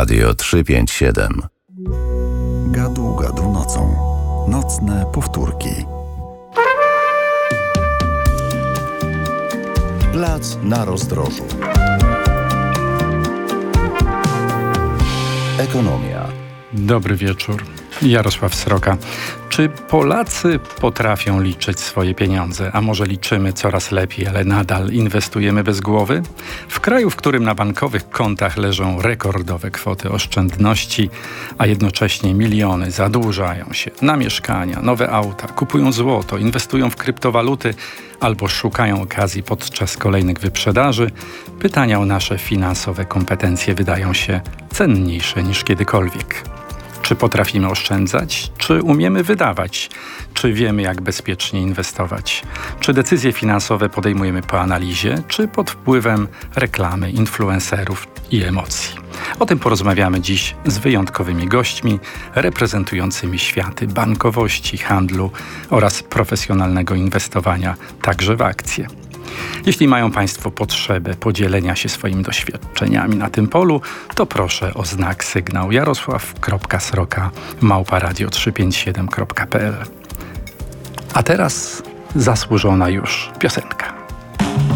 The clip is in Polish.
Radio 357. Gadu, gadu nocą. Nocne powtórki. Plac na rozdrożu. Ekonomia. Dobry wieczór. Jarosław Sroka. Czy Polacy potrafią liczyć swoje pieniądze? A może liczymy coraz lepiej, ale nadal inwestujemy bez głowy? W kraju, w którym na bankowych kontach leżą rekordowe kwoty oszczędności, a jednocześnie miliony zadłużają się na mieszkania, nowe auta, kupują złoto, inwestują w kryptowaluty albo szukają okazji podczas kolejnych wyprzedaży, pytania o nasze finansowe kompetencje wydają się cenniejsze niż kiedykolwiek. Czy potrafimy oszczędzać? Czy umiemy wydawać? Czy wiemy, jak bezpiecznie inwestować? Czy decyzje finansowe podejmujemy po analizie, czy pod wpływem reklamy, influencerów i emocji? O tym porozmawiamy dziś z wyjątkowymi gośćmi reprezentującymi światy bankowości, handlu oraz profesjonalnego inwestowania, także w akcje. Jeśli mają Państwo potrzebę podzielenia się swoimi doświadczeniami na tym polu, to proszę o znak sygnał jarosław.sroka@radio357.pl. A teraz zasłużona już piosenka.